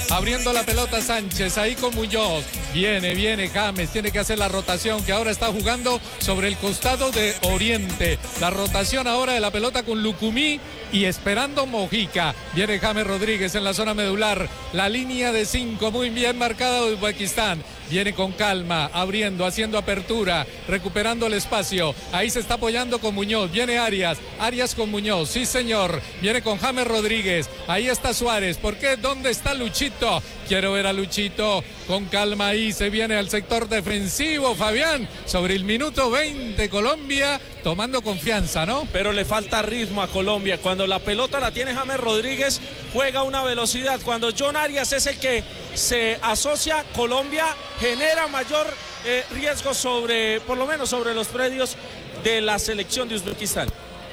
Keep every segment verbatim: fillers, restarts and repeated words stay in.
abriendo la pelota Sánchez, ahí con Muñoz, viene, viene James, tiene que hacer la rotación, que ahora está jugando sobre el costado de Oriente, la rotación ahora de la pelota con Lucumí y esperando Mojica, viene James Rodríguez en la zona medular, la línea de cinco, muy bien marcada de Uzbekistán, viene con calma, abriendo, haciendo apertura, recuperando el espacio, ahí se está apoyando con Muñoz, viene Arias, Arias con Muñoz, sí señor, viene con James Rodríguez, ahí está Suárez, ¿por qué? ¿Dónde está Luchito? Quiero ver a Luchito, con calma ahí, se viene al sector defensivo, Fabián, sobre el minuto veinte, Colombia tomando confianza, ¿no? Pero le falta ritmo a Colombia, cuando la pelota la tiene James Rodríguez, juega una velocidad, cuando John Arias es el que se asocia, Colombia genera mayor eh, riesgo sobre, por lo menos sobre los predios de la selección de Uzbekistán.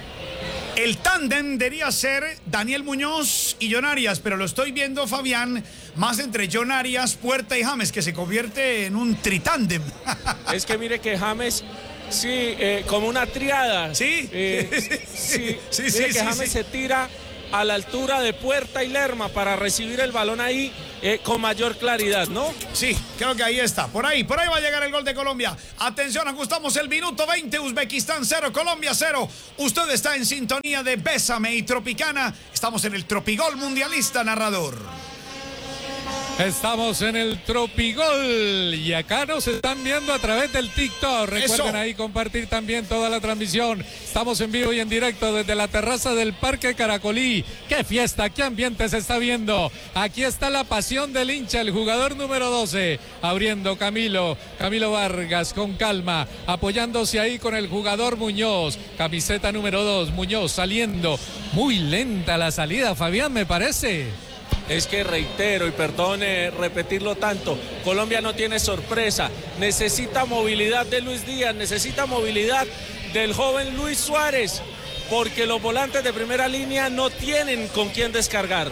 El tándem debería ser Daniel Muñoz y John Arias, pero lo estoy viendo, Fabián, más entre John Arias, Puerta y James, que se convierte en un tritándem. Es que mire que James, sí, eh, como una triada. Sí, eh, sí, sí, mire sí, que sí, James sí. se tira a la altura de Puerta y Lerma para recibir el balón ahí eh, con mayor claridad, ¿no? Sí, creo que ahí está. Por ahí, por ahí va a llegar el gol de Colombia. Atención, ajustamos el minuto veinte, Uzbekistán cero, Colombia cero. Usted está en sintonía de Bésame y Tropicana. Estamos en el Tropigol Mundialista, narrador. Estamos en el Tropigol y acá nos están viendo a través del TikTok. Recuerden Eso. ahí compartir también toda la transmisión. Estamos en vivo y en directo desde la terraza del Parque Caracolí. ¡Qué fiesta! ¡Qué ambiente se está viendo! Aquí está la pasión del hincha, el jugador número doce. Abriendo Camilo, Camilo Vargas con calma, apoyándose ahí con el jugador Muñoz. Camiseta número dos, Muñoz saliendo. Muy lenta la salida, Fabián, me parece. Es que reitero y perdone repetirlo tanto, Colombia no tiene sorpresa, necesita movilidad de Luis Díaz, necesita movilidad del joven Luis Suárez, porque los volantes de primera línea no tienen con quién descargar.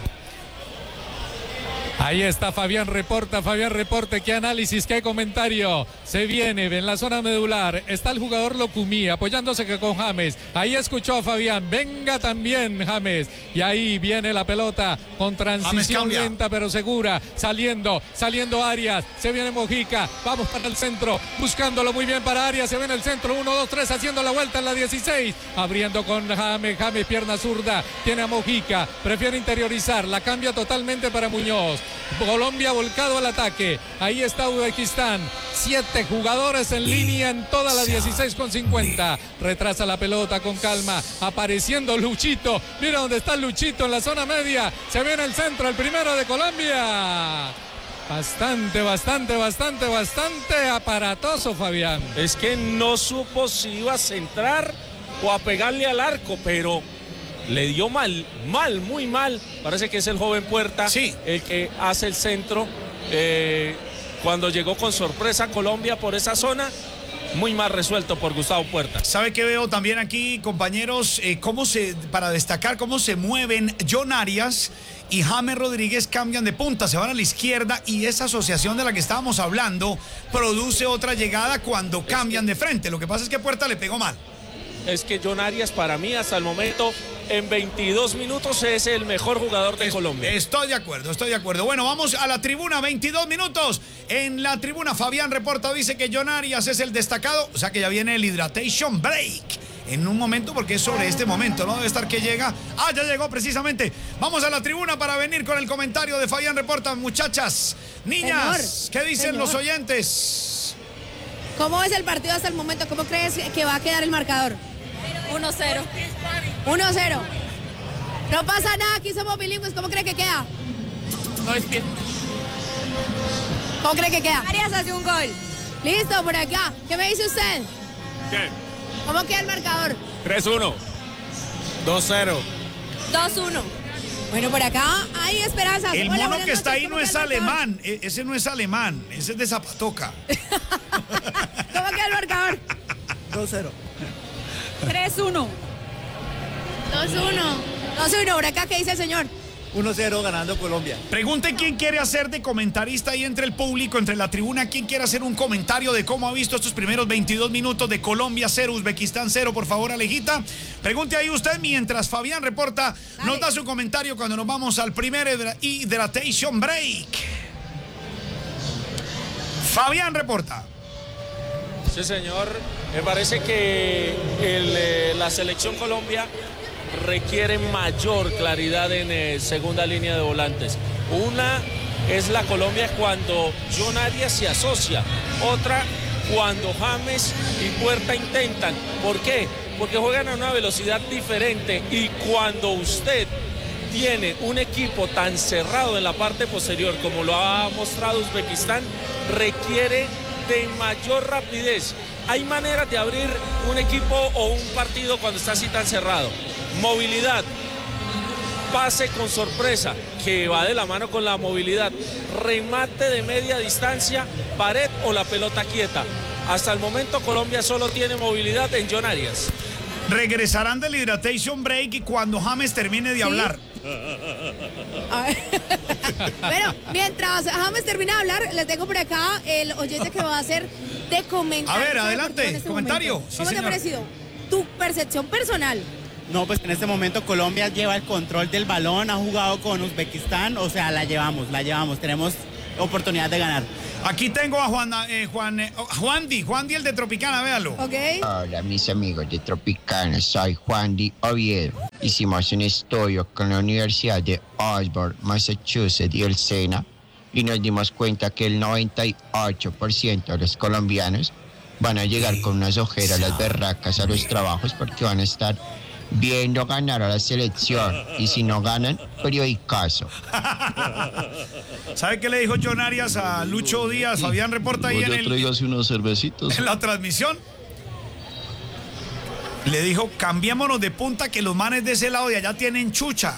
Ahí está Fabián Reporta, Fabián Reporte, qué análisis, qué comentario. Se viene en la zona medular, está el jugador Locumí apoyándose que con James. Ahí escuchó a Fabián, venga también James. Y ahí viene la pelota con transición lenta pero segura, saliendo, saliendo Arias, se viene Mojica, vamos para el centro, buscándolo muy bien para Arias, se viene el centro, uno, dos, tres, haciendo la vuelta en la dieciséis, abriendo con James, James pierna zurda, tiene a Mojica, prefiere interiorizar, la cambia totalmente para Muñoz. Colombia volcado al ataque, ahí está Uzbekistán, siete jugadores en línea en toda la dieciséis con cincuenta, retrasa la pelota con calma, apareciendo Luchito, mira dónde está Luchito en la zona media, se viene el centro, el primero de Colombia. Bastante, bastante, bastante, bastante aparatoso, Fabián. Es que no supo si iba a centrar o a pegarle al arco, pero le dio mal, mal, muy mal. Parece que es el joven Puerta, sí, el que hace el centro. Eh, cuando llegó con sorpresa a Colombia por esa zona, muy mal resuelto por Gustavo Puerta. ¿Sabe qué veo también aquí, compañeros? Eh, cómo se, para destacar cómo se mueven John Arias y James Rodríguez, cambian de punta, se van a la izquierda y esa asociación de la que estábamos hablando produce otra llegada cuando cambian de frente. Lo que pasa es que Puerta le pegó mal. Es que John Arias para mí hasta el momento en veintidós minutos es el mejor jugador de es, Colombia. Estoy de acuerdo, estoy de acuerdo. Bueno, vamos a la tribuna, veintidós minutos. En la tribuna Fabián Reporta dice que John Arias es el destacado, o sea que ya viene el hydration break. En un momento, porque es sobre este momento, ¿no? Debe estar que llega. Ah, ya llegó precisamente. Vamos a la tribuna para venir con el comentario de Fabián Reporta. Muchachas, niñas, Señor, ¿qué dicen señor. los oyentes? ¿Cómo es el partido hasta el momento? ¿Cómo crees que va a quedar el marcador? uno cero. uno cero. No pasa nada, aquí somos bilingües. ¿Cómo cree que queda? No es bien. ¿Cómo cree que queda? Arias hace un gol. Listo, por acá. ¿Qué me dice usted? ¿Qué? ¿Cómo queda el marcador? tres uno. dos cero. dos uno. Bueno, por acá hay esperanzas. El Hola, mono buenas que está noches. ahí no ¿Cómo es queda el marcador? alemán. E- ese no es alemán. Ese es de Zapatoca. ¿Cómo queda el marcador? dos cero. tres uno. dos uno. dos uno. Por acá, ¿qué dice el señor? uno cero ganando Colombia. Pregunte quién quiere hacer de comentarista ahí entre el público, entre la tribuna, quién quiere hacer un comentario de cómo ha visto estos primeros veintidós minutos de Colombia cero, Uzbekistán cero, por favor, Alejita. Pregunte ahí usted mientras Fabián reporta, Dale. Nos da su comentario cuando nos vamos al primer Hydration Break. Fabián reporta. Sí, señor. Me parece que el, eh, la selección Colombia requiere mayor claridad en eh, segunda línea de volantes. Una es la Colombia cuando John Arias se asocia. Otra cuando James y Puerta intentan. ¿Por qué? Porque juegan a una velocidad diferente y cuando usted tiene un equipo tan cerrado en la parte posterior como lo ha mostrado Uzbekistán, requiere de mayor rapidez. Hay maneras de abrir un equipo o un partido cuando está así tan cerrado. Movilidad, pase con sorpresa, que va de la mano con la movilidad, remate de media distancia, pared o la pelota quieta. Hasta el momento Colombia solo tiene movilidad en John Arias. Regresarán del Hydration Break y cuando James termine de ¿Sí? hablar. Bueno, mientras James termina de hablar, les tengo por acá el oyente que va a hacer de comentario. A ver, adelante, este comentario. Sí, ¿Cómo señor. te ha parecido? Tu percepción personal. No, pues en este momento Colombia lleva el control del balón, ha jugado con Uzbekistán, o sea, la llevamos, la llevamos, tenemos oportunidad de ganar. Aquí tengo a Juan, eh, Juan, eh, Juan Di, Juan Di el de Tropicana, véalo. Okay. Hola mis amigos de Tropicana, soy Juan Di Oviedo. Hicimos un estudio con la Universidad de Oxford, Massachusetts y el SENA y nos dimos cuenta que el noventa y ocho por ciento de los colombianos van a llegar con unas ojeras, las berracas a los trabajos porque van a estar viendo ganar a la selección y si no ganan, periodicazo. ¿Sabe qué le dijo John Arias a Lucho Díaz? Fabián reporta ahí en el... Tráigase unos cervecitos. En la transmisión. Le dijo, cambiémonos de punta que los manes de ese lado de allá tienen chucha.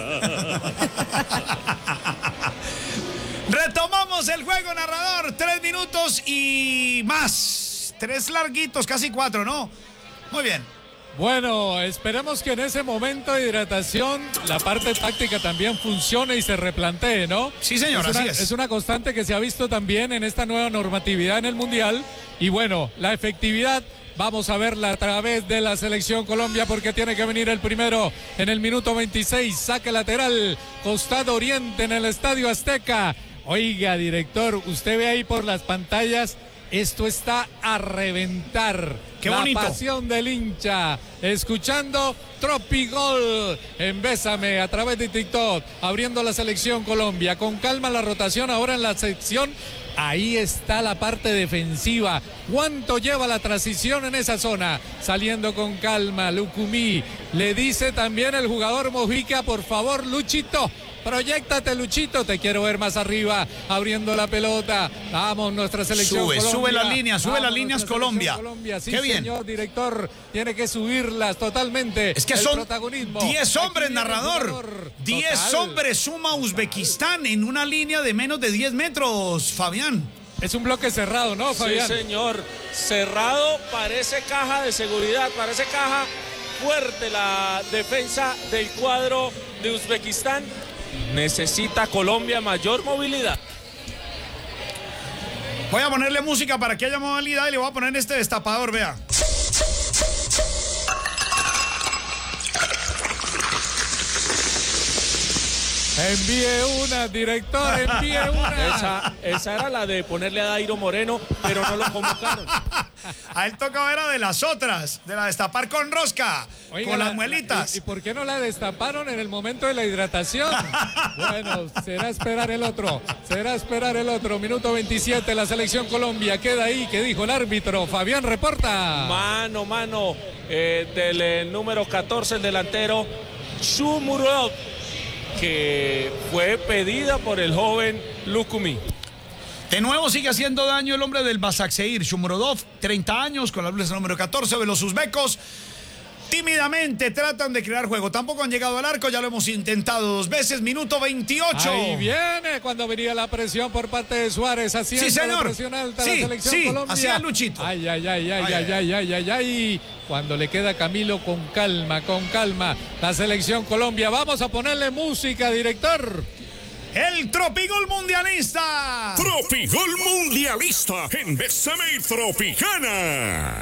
Retomamos el juego, narrador. Tres minutos y más. Tres larguitos, casi cuatro, ¿no? Muy bien. Bueno, esperemos que en ese momento de hidratación la parte táctica también funcione y se replantee, ¿no? Sí, señor, es una, así es. Es una constante que se ha visto también en esta nueva normatividad en el Mundial. Y bueno, la efectividad vamos a verla a través de la selección Colombia porque tiene que venir el primero en el minuto veintiséis. Saque lateral, costado oriente en el Estadio Azteca. Oiga, director, usted ve ahí por las pantallas... Esto está a reventar. ¡Qué bonito! La pasión del hincha. Escuchando Tropigol en Bésame a través de TikTok. Abriendo la selección Colombia. Con calma la rotación ahora en la sección. Ahí está la parte defensiva. ¿Cuánto lleva la transición en esa zona? Saliendo con calma, Lucumí. Le dice también el jugador Mojica, por favor, Luchito. Proyéctate, Luchito, te quiero ver más arriba, abriendo la pelota. Vamos, nuestra selección Sube, Colombia. sube las líneas, sube Vamos, las líneas Colombia. Colombia. Sí, Qué bien. Señor director, tiene que subirlas totalmente. Es que el son protagonismo. diez hombres, narrador. diez hombres suma Uzbekistán en una línea de menos de diez metros, Fabián. Es un bloque cerrado, ¿no, Fabián? Sí, señor. Cerrado, parece caja de seguridad, parece caja fuerte la defensa del cuadro de Uzbekistán. Necesita Colombia mayor movilidad. Voy a ponerle música para que haya movilidad y le voy a poner este destapador, vea. Envíe una, director, envíe una. Esa, esa era la de ponerle a Dairo Moreno, pero no lo convocaron. A él tocaba era de las otras, de la destapar con rosca, Oiga, con la, las muelitas. ¿Y, ¿Y por qué no la destaparon en el momento de la hidratación? Bueno, será esperar el otro, será esperar el otro. Minuto veintisiete, la selección Colombia queda ahí. ¿Qué dijo el árbitro? Fabián reporta. Mano, mano, eh, del eh, número catorce, el delantero Shumurov, que fue pedida por el joven Lucumí. De nuevo sigue haciendo daño el hombre del Basakseir, Shumurodov, treinta años, con la blusa número catorce de los uzbecos. tímidamente tratan de crear juego. Tampoco han llegado al arco, ya lo hemos intentado dos veces. Minuto veintiocho. Ahí viene cuando venía la presión por parte de Suárez, haciendo Sí, señor. la presión alta a Sí, la selección sí, Colombia. hacia Luchito. Ay, ay, ay, ay, Ay, ay, ay, ay, ay, ay. Cuando le queda a Camilo con calma, con calma. La selección Colombia. Vamos a ponerle música, director. El Tropigol Mundialista. Tropigol Mundialista en Bésame Tropicana.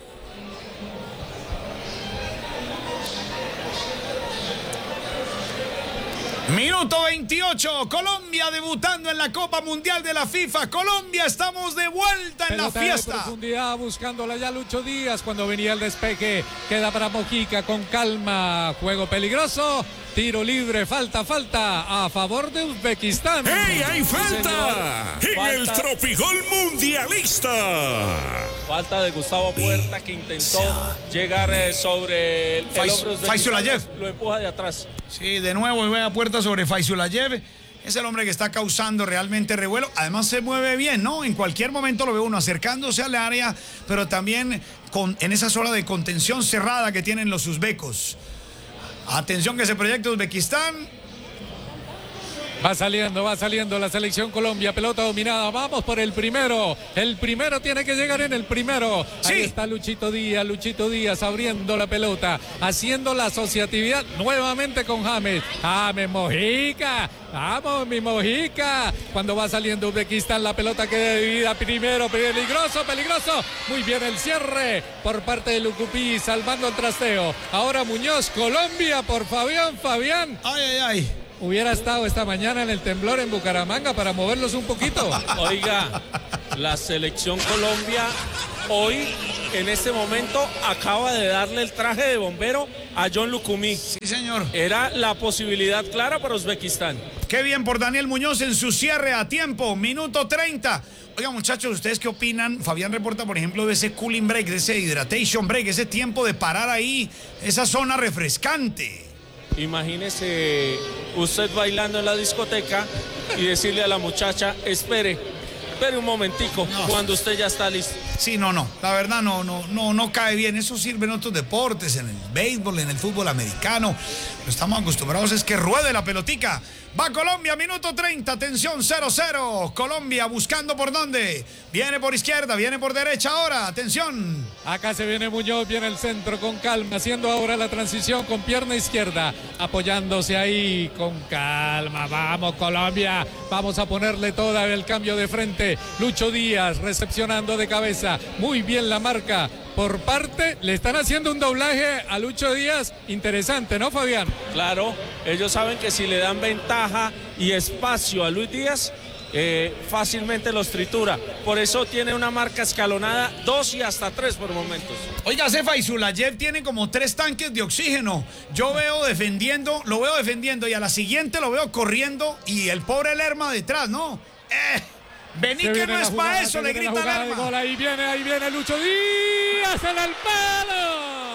Minuto veintiocho, Colombia debutando en la Copa Mundial de la FIFA. Colombia, estamos de vuelta en Pelota la de fiesta. profundidad, buscándola ya Lucho Díaz cuando venía el despeje. Queda para Mojica con calma. Juego peligroso. Tiro libre, falta, falta a favor de Uzbekistán. ¡Ey, hay falta! Sí, En falta. el Tropigol Mundialista. Falta de Gustavo Puerta, que intentó llegar eh, sobre el, el Fais- hombro de Faisulayev. Lo empuja de atrás. Sí, de nuevo ve a puerta sobre Faisulayev. Es el hombre que está causando realmente revuelo. Además se mueve bien, ¿no? En cualquier momento lo ve uno acercándose al área, pero también con, en esa zona de contención cerrada que tienen los uzbecos. Atención que se proyecta Uzbekistán. Va saliendo, va saliendo la selección Colombia, pelota dominada, vamos por el primero, el primero tiene que llegar en el primero, Sí. ahí está Luchito Díaz, Luchito Díaz abriendo la pelota, haciendo la asociatividad nuevamente con James, James Mojica, vamos mi Mojica, cuando va saliendo Uzbekistán la pelota queda dividida primero, peligroso, peligroso, muy bien el cierre por parte de Lucupí, salvando el trasteo, ahora Muñoz, Colombia por Fabián, Fabián. Ay, ay, ay. Hubiera estado esta mañana en el temblor en Bucaramanga para moverlos un poquito. Oiga, la selección Colombia hoy, en este momento, acaba de darle el traje de bombero a John Lucumí. Sí, señor. Era la posibilidad clara para Uzbekistán. Qué bien por Daniel Muñoz en su cierre a tiempo. Minuto treinta. Oiga, muchachos, ¿ustedes qué opinan? Fabián reporta, por ejemplo, de ese cooling break, de ese hydration break, ese tiempo de parar ahí, esa zona refrescante. Imagínese usted bailando en la discoteca y decirle a la muchacha, espere, espere un momentico, No. cuando usted ya está listo. Sí, no, no, la verdad no, no, no, no cae bien. Eso sirve en otros deportes, en el béisbol, en el fútbol americano. Pero estamos acostumbrados es que ruede la pelotica. Va Colombia, minuto treinta, atención, cero cero. Colombia buscando por dónde. Viene por izquierda, viene por derecha ahora, atención. Acá se viene Muñoz, viene el centro con calma, haciendo ahora la transición con pierna izquierda, apoyándose ahí con calma. Vamos Colombia, vamos a ponerle toda el cambio de frente. Lucho Díaz recepcionando de cabeza, muy bien la marca. Por parte, le están haciendo un doblaje a Lucho Díaz interesante, ¿no, Fabián? Claro, ellos saben que si le dan ventaja y espacio a Luis Díaz, eh, fácilmente los tritura. Por eso tiene una marca escalonada, dos y hasta tres por momentos. Oiga, Cefa y Zulayev tiene como tres tanques de oxígeno. Yo veo defendiendo, lo veo defendiendo y a la siguiente lo veo corriendo y el pobre Lerma detrás, ¿no? Eh, vení Se que viene no la es jugada, para se eso, le viene la grita jugada de Lerma. gol. Ahí viene, ahí viene Lucho Díaz en el palo.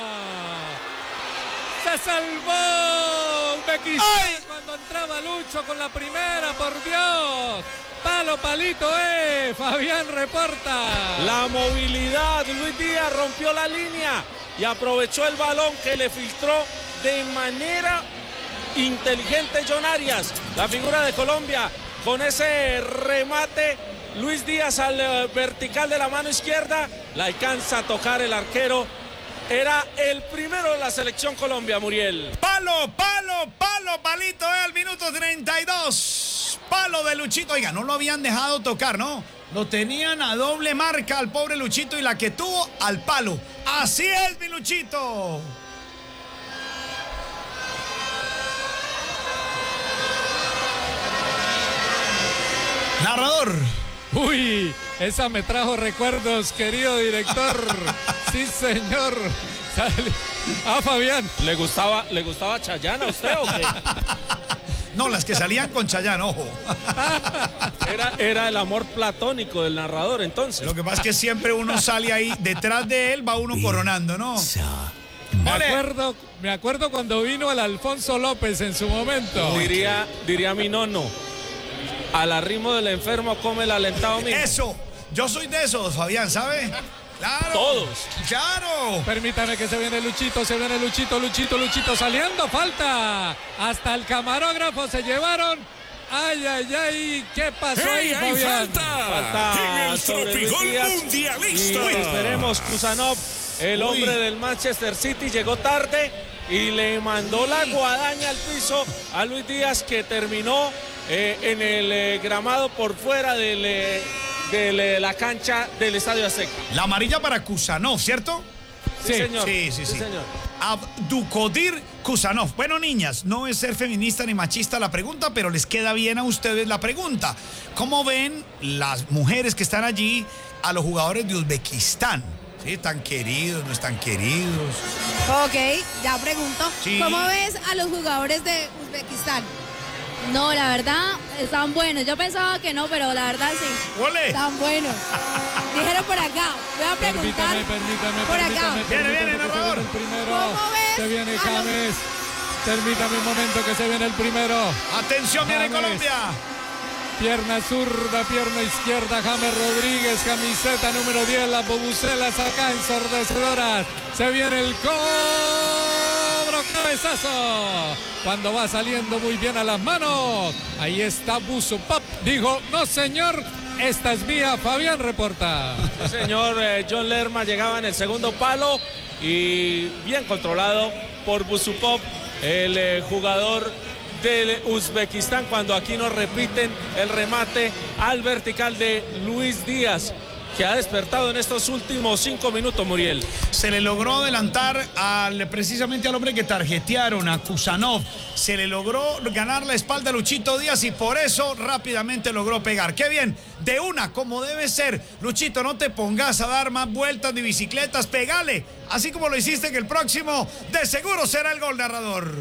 Se salvó Uzbekistán ¡Ay! cuando entraba Lucho con la primera, por Dios. Palo, palito, eh. Fabián reporta. La movilidad, Luis Díaz rompió la línea y aprovechó el balón que le filtró de manera inteligente John Arias, la figura de Colombia, con ese remate. Luis Díaz al eh, vertical de la mano izquierda, la alcanza a tocar el arquero. Era el primero de la selección Colombia, Muriel. Palo, palo, palo, palito, eh, al minuto treinta y dos. Palo de Luchito. Oiga, no lo habían dejado tocar, ¿no? Lo tenían a doble marca al pobre Luchito y la que tuvo al palo. Así es, mi Luchito. Narrador. Uy, esa me trajo recuerdos, querido director. Sí, señor. Sale. Ah, Fabián. ¿Le gustaba, le gustaba Chayanne a usted o qué? No, las que salían con Chayanne, ojo. Era, era el amor platónico del narrador, entonces. Lo que pasa es que siempre uno sale ahí, detrás de él va uno coronando, ¿no? Me Ole. acuerdo, me acuerdo cuando vino el Alfonso López en su momento. Diría, diría mi nono, al arrimo del enfermo come el alentado mío. Eso, yo soy de esos, Fabián, ¿sabe? Claro. Todos. Claro. Permítame que se viene Luchito, se viene Luchito, Luchito, Luchito saliendo, falta. Hasta el camarógrafo se llevaron. Ay, ay, ay, ¿qué pasó ¡Hey, ahí, hay Fabián? falta! Falta En el sobre Luis Tropigol Díaz. Mundialista. Y esperemos, Kuzanov, el Uy. hombre del Manchester City, llegó tarde y le mandó la guadaña al piso a Luis Díaz, que terminó eh, en el eh, gramado por fuera del, eh, de la cancha del Estadio Azteca. La amarilla para Kuzanov, ¿cierto? Sí, Sí, señor. sí, sí, sí. señor. Abdukodir Kuzanov. Bueno, niñas, no es ser feminista ni machista la pregunta, pero les queda bien a ustedes la pregunta. ¿Cómo ven las mujeres que están allí a los jugadores de Uzbekistán? ¿Sí? ¿Están queridos, no están queridos? Ok, ya pregunto. Sí. ¿Cómo ves a los jugadores de Uzbekistán? No, la verdad, están buenos. Yo pensaba que no, pero la verdad sí. ¡Ole! Están buenos. Dijeron por acá. Voy a preguntar. Permítame, permítame, por permítame, acá. Viene, permítame viene, que se narrador. viene el primero. ¿Cómo ves Se viene a los- James. Permítame un momento que se viene el primero. Atención, viene James. Colombia. Pierna zurda, pierna izquierda, James Rodríguez, camiseta número diez, las bubucelas acá ensordecedoras. Se viene el cobro, cabezazo. Cuando va saliendo muy bien a las manos. Ahí está Busupap. Dijo, no señor, esta es mía. Fabián reporta. Sí, señor, eh, John Lerma llegaba en el segundo palo y bien controlado por Busupov, el eh, jugador del Uzbekistán, cuando aquí nos repiten el remate al vertical de Luis Díaz, que ha despertado en estos últimos cinco minutos, Muriel. Se le logró adelantar al, precisamente al hombre que tarjetearon, a Kuzanov. Se le logró ganar la espalda a Luchito Díaz y por eso rápidamente logró pegar. ¡Qué bien! De una, como debe ser. Luchito, no te pongas a dar más vueltas ni bicicletas, pegale. Así como lo hiciste, que el próximo de seguro será el gol, narrador.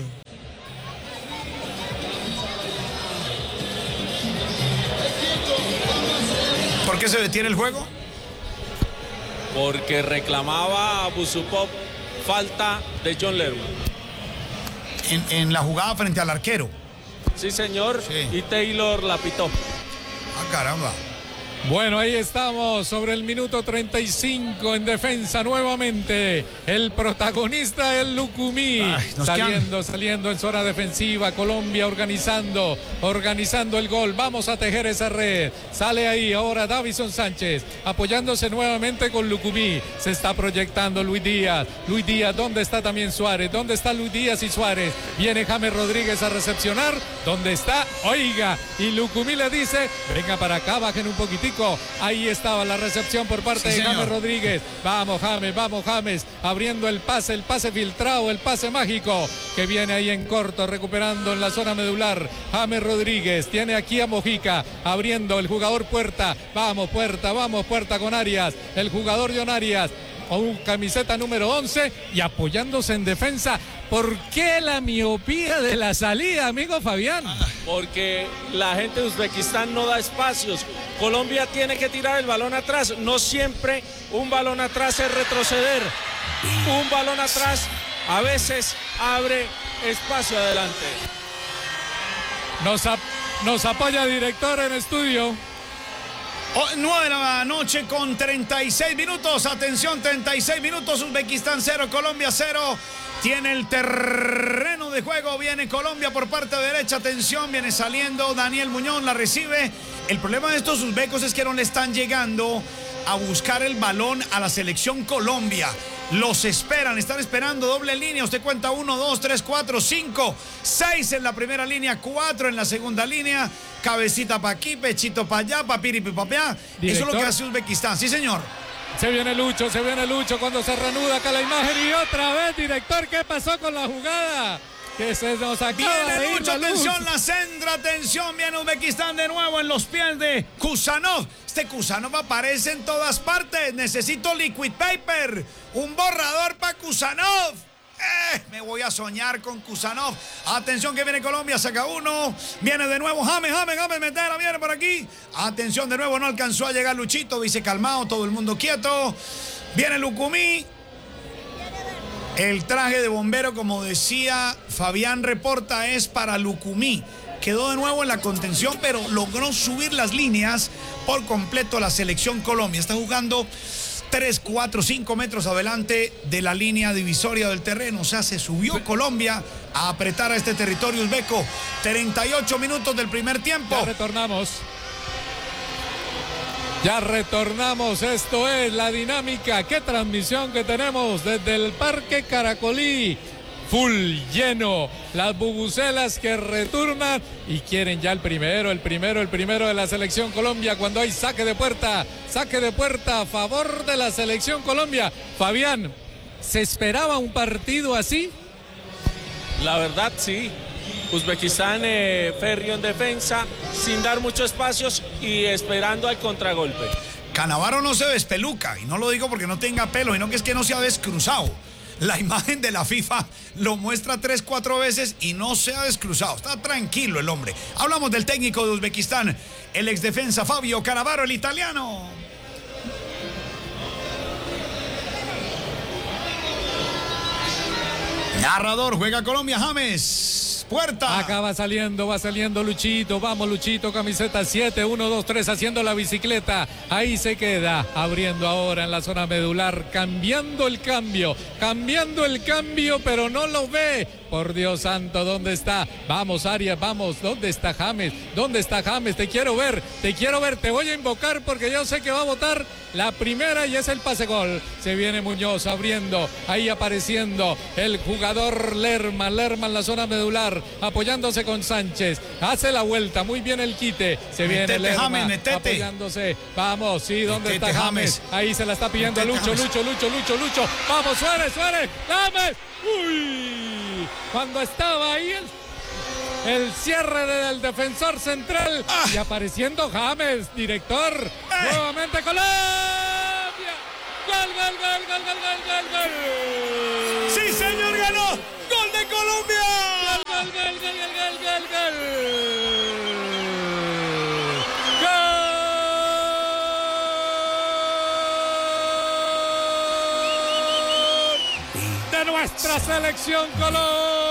¿Por qué se detiene el juego? Porque reclamaba a Busupov falta de John Lerma. En, en la jugada frente al arquero. Sí, señor, Sí. y Taylor la pitó. Ah, caramba. Bueno, ahí estamos sobre el minuto treinta y cinco en defensa nuevamente. El protagonista, el Lucumí. Ay, nos Saliendo, quedan- saliendo en zona defensiva. Colombia organizando, organizando el gol. Vamos a tejer esa red. Sale ahí ahora Davison Sánchez, apoyándose nuevamente con Lucumí. Se está proyectando Luis Díaz. Luis Díaz, ¿dónde está también Suárez? ¿Dónde está Luis Díaz y Suárez? Viene James Rodríguez a recepcionar. ¿Dónde está? Oiga. Y Lucumí le dice, venga para acá, bajen un poquitico. Ahí estaba la recepción por parte Sí, de James señor. Rodríguez. Vamos, James, vamos, James. Abriendo el pase, el pase filtrado, el pase mágico que viene ahí en corto, recuperando en la zona medular. James Rodríguez tiene aquí a Mojica, abriendo el jugador Puerta. Vamos, Puerta, vamos, Puerta con Arias. El jugador John Arias. Con camiseta número once y apoyándose en defensa. ¿Por qué la miopía de la salida, amigo Fabián? Porque la gente de Uzbekistán no da espacios. Colombia tiene que tirar el balón atrás. No siempre un balón atrás es retroceder. Un balón atrás a veces abre espacio adelante. Nos, ap- nos apoya director en estudio. Oh, nueve de la noche con treinta y seis minutos. Atención, treinta y seis minutos. Uzbekistán cero, Colombia cero. Tiene el terreno de juego. Viene Colombia por parte derecha. Atención, viene saliendo Daniel Muñoz. La recibe. El problema de estos uzbecos es que no le están llegando a buscar el balón a la selección Colombia. Los esperan, están esperando doble línea. Usted cuenta uno, dos, tres, cuatro, cinco, seis en la primera línea, cuatro en la segunda línea. Cabecita para aquí, pechito para allá, papiripi para allá. Eso es lo Director. que hace Uzbekistán. Sí, señor. Se viene Lucho, se viene Lucho cuando se reanuda acá la imagen y otra vez, director, ¿qué pasó con la jugada? Que se nos acaba de Viene ir Lucho, la luz. atención, la centra, atención, viene Uzbekistán de nuevo en los pies de Kuzanov. Este Kuzanov aparece en todas partes. Necesito liquid paper, un borrador para Kuzanov. Eh, me voy a soñar con Kuzanov. Atención que viene Colombia, saca uno. Viene de nuevo James, James, James, metera, viene por aquí. Atención de nuevo, no alcanzó a llegar Luchito, dice calmado, todo el mundo quieto. Viene Lucumí. El traje de bombero, como decía Fabián Reporta, es para Lucumí. Quedó de nuevo en la contención, pero logró subir las líneas por completo la selección Colombia. Está jugando tres, cuatro, cinco metros adelante de la línea divisoria del terreno. O sea, se subió Colombia a apretar a este territorio uzbeco. treinta y ocho minutos del primer tiempo. Ya retornamos. Ya retornamos, esto es La Dinámica. Qué transmisión que tenemos desde el Parque Caracolí. Full lleno, las bubucelas que retornan y quieren ya el primero, el primero, el primero de la selección Colombia cuando hay saque de puerta, saque de puerta a favor de la selección Colombia. Fabián, ¿se esperaba un partido así? La verdad sí, Uzbekistán eh, férreo en defensa, sin dar muchos espacios y esperando al contragolpe. Cannavaro no se despeluca, y no lo digo porque no tenga pelo, sino que es que no se ha descruzado. La imagen de la FIFA lo muestra tres, cuatro veces y no se ha descruzado. Está tranquilo el hombre. Hablamos del técnico de Uzbekistán, el exdefensa Fabio Cannavaro, el italiano. Narrador, juega Colombia, James. Puerta. Acá va saliendo, va saliendo Luchito. Vamos, Luchito, camiseta siete, uno, dos, tres, haciendo la bicicleta. Ahí se queda, abriendo ahora en la zona medular, cambiando el cambio, cambiando el cambio, pero no lo ve. Por Dios santo, ¿dónde está? Vamos, Arias, vamos. ¿Dónde está James? ¿Dónde está James? Te quiero ver, te quiero ver, te voy a invocar porque yo sé que va a votar la primera y es el pase gol. Se viene Muñoz abriendo, ahí apareciendo el jugador Lerma, Lerma en la zona medular, apoyándose con Sánchez. Hace la vuelta, muy bien el quite. Se viene metete, Lerma, James, metete. apoyándose. Vamos, sí, ¿dónde Metete, está James? James. Ahí se la está pidiendo Metete, Lucho, James. Lucho, Lucho, Lucho, Lucho. Vamos, Suárez, Suárez, James. Uy, cuando estaba ahí el, el cierre del defensor central Ah. y apareciendo James, director. Eh. Nuevamente Colombia. Gol, gol, gol, gol, gol, gol, gol, gol. ¡Sí, señor, ganó! ¡Gol de Colombia! Gol, gol, gol, gol, gol, gol, gol. De nuestra selección Colombia.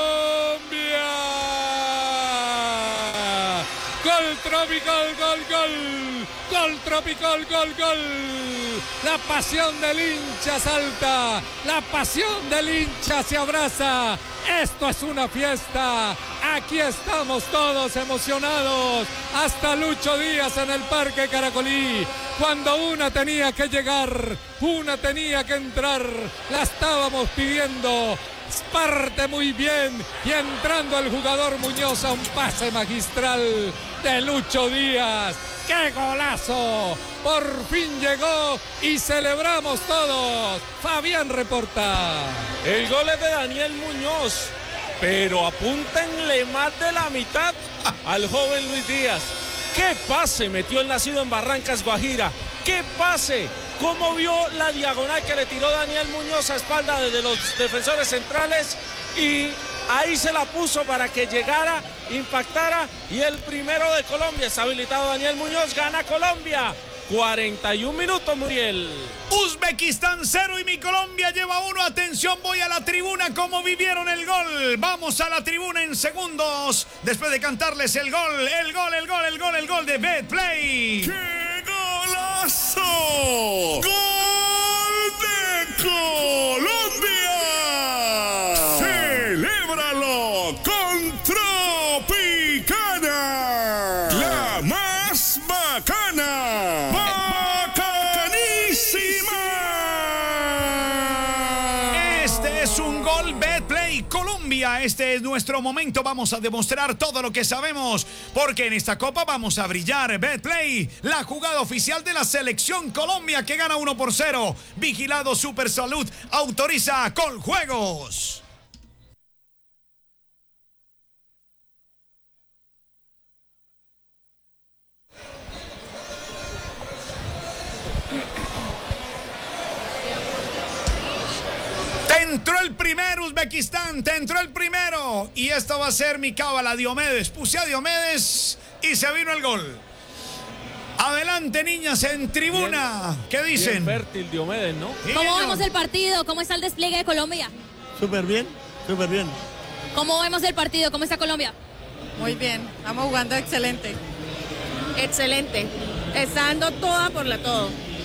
Gol tropical, gol, gol. Gol tropical, gol, gol. La pasión del hincha salta. La pasión del hincha se abraza. Esto es una fiesta. Aquí estamos todos emocionados. Hasta Lucho Díaz en el Parque Caracolí. Cuando una tenía que llegar, una tenía que entrar. La estábamos pidiendo. Parte muy bien. Y entrando el jugador Muñoz a un pase magistral de Lucho Díaz. ¡Qué golazo! Por fin llegó y celebramos todos. Fabián reporta. El gol es de Daniel Muñoz, pero apúntenle más de la mitad al joven Luis Díaz. ¡Qué pase metió el nacido en Barrancas, Guajira! ¡Qué pase! ¿Cómo vio la diagonal que le tiró Daniel Muñoz a espalda de los defensores centrales? Y ahí se la puso para que llegara, impactara, y el primero de Colombia. Está habilitado Daniel Muñoz, gana Colombia. cuarenta y un minutos, Muriel. Uzbekistán cero y mi Colombia lleva uno. Atención, voy a la tribuna. ¿Cómo vivieron el gol? Vamos a la tribuna en segundos. Después de cantarles el gol, el gol, el gol, el gol, el gol de Betplay. ¡Qué golazo! ¡Gol de Colombia! ¡Celébralo con Tropicana! ¡La más bacana! ¡Bacanísima! Este es un gol Betplay Colombia. Este es nuestro momento. Vamos a demostrar todo lo que sabemos, porque en esta copa vamos a brillar. Betplay, la jugada oficial de la selección Colombia, que gana uno por cero. Vigilado Super Salud, autoriza Coljuegos. Te entró el primero, Uzbekistán, te entró el primero. Y esta va a ser mi cábala, Diomedes. Puse a Diomedes y se vino el gol. Adelante, niñas, en tribuna. Bien, ¿Qué dicen? Bien fértil Diomedes, ¿no? Sí, ¿Cómo señor. vemos el partido? ¿Cómo está el despliegue de Colombia? Súper bien, súper bien. ¿Cómo vemos el partido? ¿Cómo está Colombia? Muy bien, estamos jugando excelente. Excelente. Está dando toda por la todo.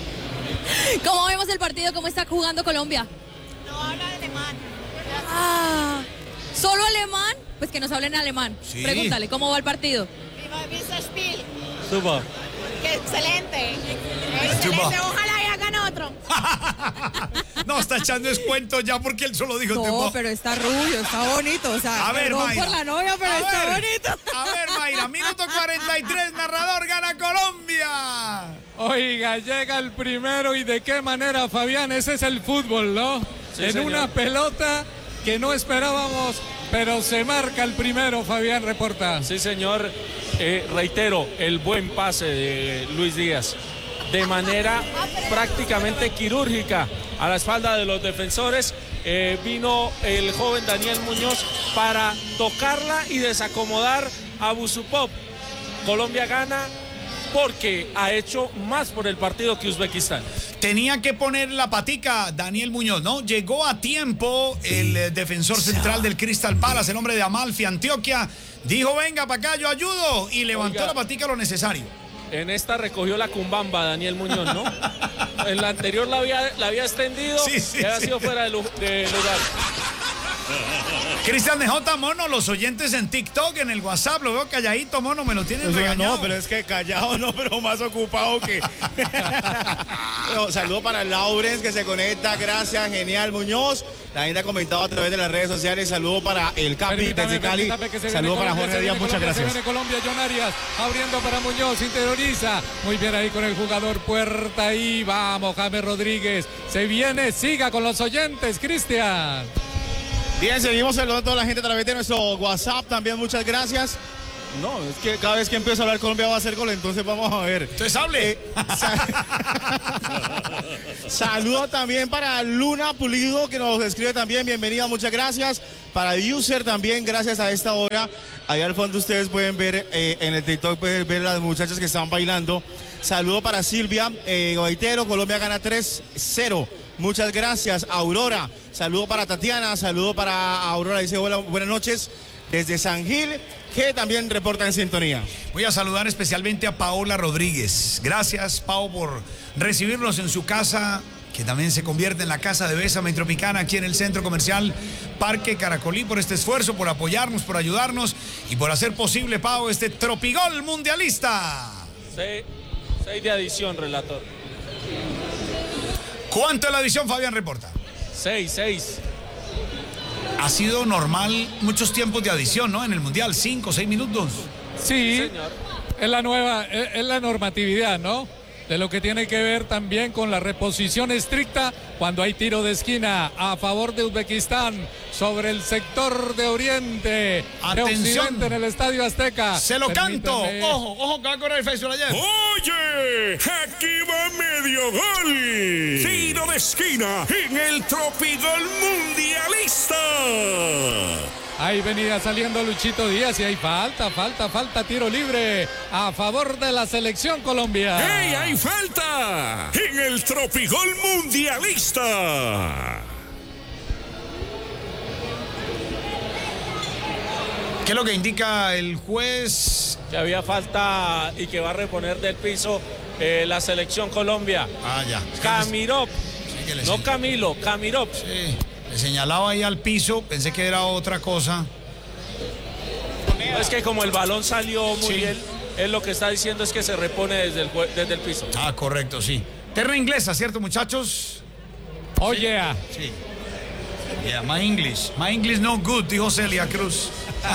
¿Cómo vemos el partido? ¿Cómo está jugando Colombia? No habla de alemán. Ah, ¿solo alemán? Pues que nos hablen en alemán. Sí. Pregúntale, ¿cómo va el partido? Viva Visa Spiel. Suba. Qué excelente. Chupa. Excelente. Ojalá y hagan otro. No, está echando descuento ya porque él solo dijo No, tipo. pero está rubio, está bonito. O sea, A ver, perdón Mayra. por la novia, pero A está ver, bonito. A ver, Mayra, minuto cuarenta y tres, narrador, gana Colombia. Oiga, llega el primero y de qué manera, Fabián, ese es el fútbol, ¿no? Sí, en señor. una pelota que no esperábamos, pero se marca el primero, Fabián reporta. Sí, señor. Eh, reitero, el buen pase de Luis Díaz. De manera prácticamente quirúrgica a la espalda de los defensores. Eh, vino el joven Daniel Muñoz para tocarla y desacomodar a Busupov. Colombia gana porque ha hecho más por el partido que Uzbekistán. Tenía que poner la patica Daniel Muñoz, ¿no? Llegó a tiempo el eh, defensor central del Crystal Palace, el hombre de Amalfi, Antioquia. Dijo, venga para acá, yo ayudo. Y levantó Oiga. la patica lo necesario. En esta recogió la cumbamba Daniel Muñoz, ¿no? En la anterior la había, la había extendido Sí, sí, y había sí. sido fuera de, lu- de lugar. Cristian de J. Mono, los oyentes en TikTok, en el WhatsApp, lo veo calladito, Mono, me lo tienen regañado. No, pero es que callado no, pero más ocupado que... Bueno, saludo para Laurens que se conecta, gracias, genial Muñoz. La gente ha comentado a través de las redes sociales, saludo para el Capi Permítame, desde Cali, permítame que se viene saludo para Colombia, Jorge se Díaz, viene muchas Colombia, gracias. Se viene Colombia, John Arias, abriendo para Muñoz, interioriza. Muy bien ahí con el jugador Puerta ahí. Vamos, James Rodríguez. Se viene, siga con los oyentes, Cristian. Bien, seguimos saludando a toda la gente a través de nuestro WhatsApp también, muchas gracias. No, es que cada vez que empiezo a hablar Colombia va a hacer gol, entonces vamos a ver. Entonces hable. Eh, sa- Saludo también para Luna Pulido que nos escribe también, bienvenida, muchas gracias. Para User también, gracias a esta hora. Allá al fondo ustedes pueden ver eh, en el TikTok, pueden ver las muchachas que están bailando. Saludo para Silvia, eh, Gaitero, Colombia gana tres cero. Muchas gracias, Aurora. Saludo para Tatiana, saludo para Aurora, dice hola, buenas noches desde San Gil, que también reporta en sintonía. Voy a saludar especialmente a Paola Rodríguez. Gracias, Pao, por recibirnos en su casa, que también se convierte en la casa de Bésame Tropicana aquí en el Centro Comercial Parque Caracolí, por este esfuerzo, por apoyarnos, por ayudarnos y por hacer posible, Pao, este Tropigol mundialista. Seis, seis de adición, relator. ¿Cuánto es la adición, Fabián reporta? Seis, seis. Ha sido normal muchos tiempos de adición, ¿no? En el Mundial, cinco, seis minutos. Sí, señor. es la nueva, es, es la normatividad, ¿no? De lo que tiene que ver también con la reposición estricta cuando hay tiro de esquina a favor de Uzbekistán sobre el sector de Oriente, de Atención. Occidente en el Estadio Azteca. Se lo canto. Permítame. Ojo, ojo, que va a correr el Facebook ayer. Oye, aquí va medio gol. Tiro de esquina en el Tropigol Mundialista. Ahí venía saliendo Luchito Díaz y hay falta, falta, falta, tiro libre a favor de la selección Colombia. ¡Hey, hay falta! En el Tropigol Mundialista. ¿Qué es lo que indica el juez? Que había falta y que va a reponer del piso eh, la selección Colombia. Ah, ya. Camirov, Sí, que le no señ- Camilo, Camirov. Sí, le señalaba ahí al piso, pensé que era otra cosa. No, es que como el balón salió muy Sí. bien, él lo que está diciendo es que se repone desde el, jue- desde el piso. Ah, correcto, sí. Terra inglesa, ¿cierto, muchachos? Oye, Sí. Yeah, my English. My English no good, dijo Celia Cruz.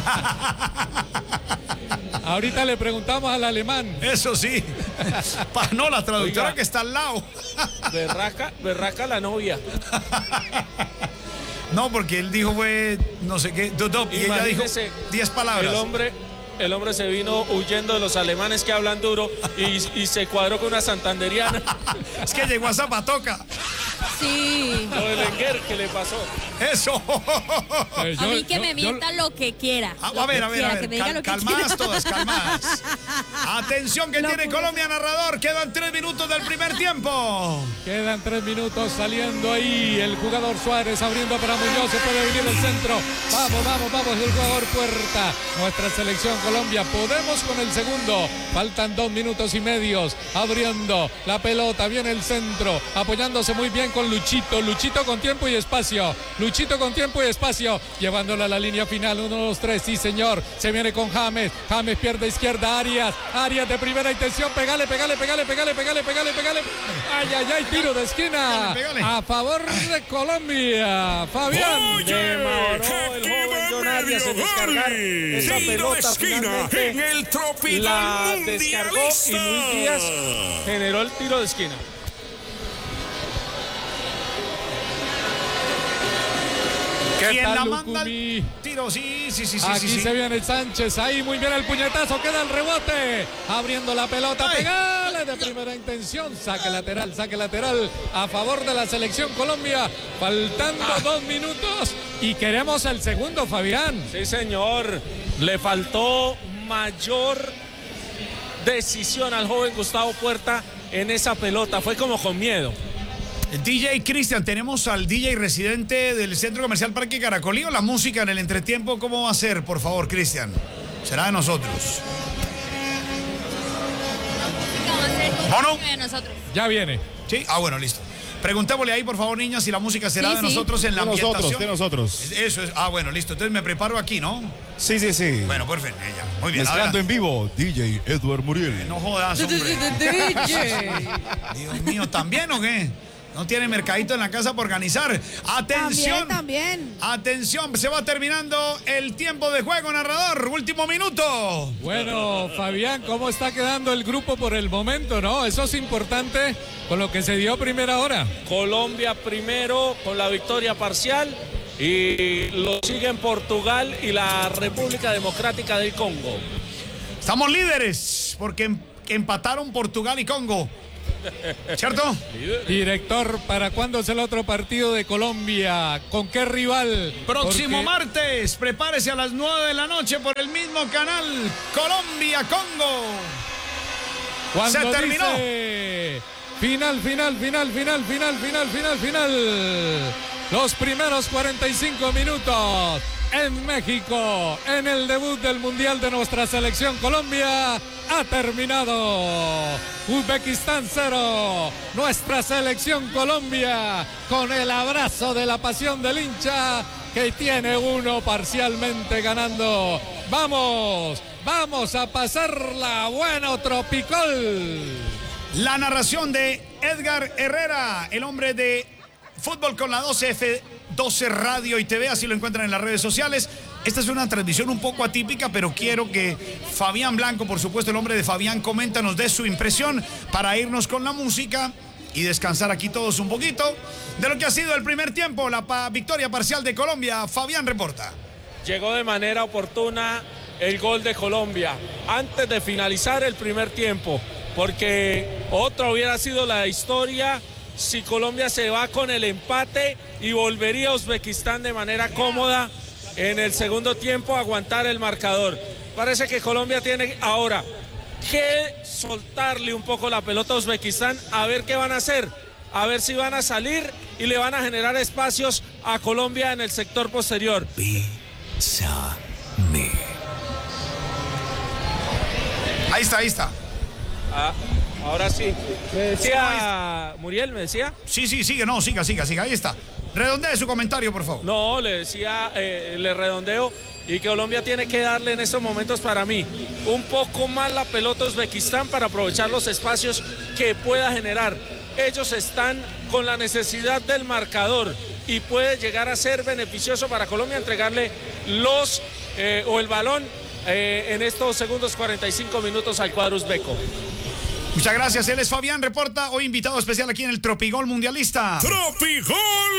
ahorita le preguntamos al alemán. Eso sí. Pa- no, la traductora Oiga. que está al lado. Berraca, berraca la novia. No, porque él dijo fue no sé qué, do, do, y ella dijo Imagínese, diez palabras. El hombre, el hombre se vino huyendo de los alemanes que hablan duro y, y se cuadró con una santanderiana. Es que llegó a Zapatoca. Sí. Lo del Enguer que le pasó. Eso. Eh, A yo- mí que yo- me yo- mienta lo que quiera. Ah, Lo a ver, que a ver, quiera, a ver. que me diga cal- lo que calmadas quiera. todas, calmadas. Atención que Lo tiene puse. Colombia narrador. Quedan tres minutos del primer tiempo. Quedan tres minutos saliendo ahí el jugador Suárez abriendo para Muñoz, se puede venir el centro. Vamos, vamos, vamos, el jugador Puerta. Nuestra selección Colombia, podemos con el segundo. Faltan dos minutos y medios. Abriendo la pelota, viene el centro, apoyándose muy bien con Luchito. Luchito con tiempo y espacio. Luchito con tiempo y espacio. Llevándola a la línea final. Uno, dos, tres, sí señor. Se viene con James. James pierde izquierda. Arias. Arias de primera intención. Pegale, pegale, pegale, pegale, pegale, pegale, pegale. Ay, ay, ay, tiro de esquina. Pégale, pégale. A favor de Colombia. Fabián. Oye, Demoró el aquí joven va John Arias en medio descargar gol. esa Tiro de pelota. esquina Finalmente en el Tropical la descargó y Luis Mundialista. Díaz generó el tiro de esquina. ¿Qué Quien tal, la manda Lucumí? al tiro, sí, sí, sí, sí. Aquí sí, sí. se viene Sánchez, ahí muy bien el puñetazo, queda el rebote, abriendo la pelota, Ay. pegale de primera intención, saque lateral, saque lateral a favor de la selección Colombia, faltando Ah. dos minutos y queremos el segundo, Fabián. Sí, señor. Le faltó mayor decisión al joven Gustavo Puerta en esa pelota. Fue como con miedo. D J Cristian, tenemos al D J residente del Centro Comercial Parque Caracolí. La música en el entretiempo, ¿cómo va a ser, por favor, Cristian? Será de nosotros. ¿Mono? De nosotros. Ya viene. Sí, ah, bueno, listo. Preguntémosle ahí, por favor, niñas, si la música será Sí, de sí. nosotros en la De nosotros, ambientación. de nosotros. Eso es, ah, bueno, listo. Entonces me preparo aquí, ¿no? Sí, sí, sí. Bueno, perfecto, ya. Muy bien. Mezclando adelante. en vivo, D J Edward Muriel. No jodas, hombre. D J. Dios mío, ¿también o qué? No tiene mercadito en la casa por organizar. Atención. También, también. Atención, se va terminando el tiempo de juego, narrador. Último minuto. Bueno, Fabián, ¿cómo está quedando el grupo por el momento, no? Eso es importante con lo que se dio primera hora. Colombia primero con la victoria parcial y lo siguen Portugal y la República Democrática del Congo. Estamos líderes porque em- empataron Portugal y Congo. ¿Cierto? Director, ¿para cuándo es el otro partido de Colombia? ¿Con qué rival? Próximo Porque- martes, prepárese a las nueve de la noche por el mismo canal. Colombia-Congo. Cuando Se terminó. dice final, final, final, final, final, final, final, final. Los primeros cuarenta y cinco minutos en México, en el debut del Mundial de nuestra selección Colombia, ha terminado. Uzbekistán cero, nuestra selección Colombia, con el abrazo de la pasión del hincha, que tiene uno parcialmente ganando. Vamos, vamos a pasarla bueno, Tropical. La narración de Edgar Herrera, el hombre de Fútbol con la doce F doce Radio y T V, así lo encuentran en las redes sociales. Esta es una transmisión un poco atípica, pero quiero que Fabián Blanco, por supuesto, el hombre de Fabián Comenta, nos dé su impresión para irnos con la música y descansar aquí todos un poquito de lo que ha sido el primer tiempo, la pa- victoria parcial de Colombia. Fabián reporta. Llegó de manera oportuna el gol de Colombia antes de finalizar el primer tiempo, porque otra hubiera sido la historia si Colombia se va con el empate y volvería a Uzbekistán de manera cómoda en el segundo tiempo a aguantar el marcador. Parece que Colombia tiene ahora que soltarle un poco la pelota a Uzbekistán, a ver qué van a hacer, a ver si van a salir y le van a generar espacios a Colombia en el sector posterior. Ahí está, ahí está. Ah, ahora sí. Me decía Muriel, me decía. Sí, sí, sigue, no, siga, siga, siga, ahí está. Redondee su comentario, por favor. No, le decía, eh, le redondeo y que Colombia tiene que darle en estos momentos para mí un poco más la pelota a Uzbekistán para aprovechar los espacios que pueda generar. Ellos están con la necesidad del marcador y puede llegar a ser beneficioso para Colombia entregarle los eh, o el balón eh, en estos segundos cuarenta y cinco minutos al cuadro uzbeco. Muchas gracias, él es Fabián Reporta, hoy invitado especial aquí en el Tropigol Mundialista. Tropigol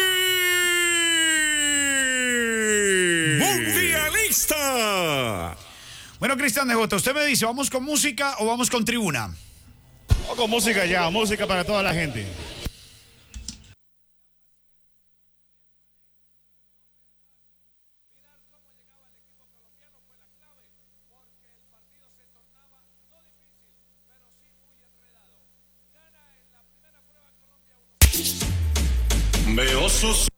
Mundialista. Bueno, Cristian de Jota, usted me dice, ¿vamos con música o vamos con tribuna? O con música ya, música para toda la gente. Veo sus